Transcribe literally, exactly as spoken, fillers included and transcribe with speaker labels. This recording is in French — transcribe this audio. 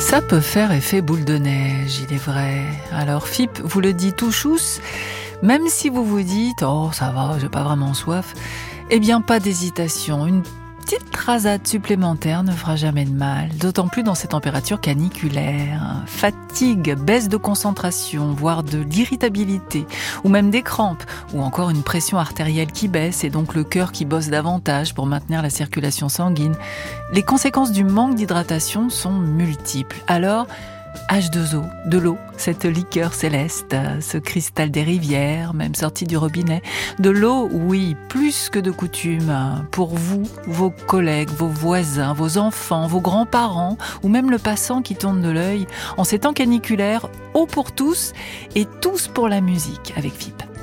Speaker 1: Ça peut faire effet boule de neige, il est vrai. Alors F I P vous le dit tout chousse, même si vous vous dites « Oh, ça va, j'ai pas vraiment soif », eh bien pas d'hésitation, une petite rasade supplémentaire ne fera jamais de mal, d'autant plus dans ces températures caniculaires. Fatigue, baisse de concentration, voire de l'irritabilité, ou même des crampes, ou encore une pression artérielle qui baisse et donc le cœur qui bosse davantage pour maintenir la circulation sanguine. Les conséquences du manque d'hydratation sont multiples. Alors, H deux O, de l'eau, cette liqueur céleste, ce cristal des rivières, même sorti du robinet. De l'eau, oui, plus que de coutume, pour vous, vos collègues, vos voisins, vos enfants, vos grands-parents, ou même le passant qui tourne de l'œil. En ces temps caniculaires, eau pour tous, et tous pour la musique avec F I P.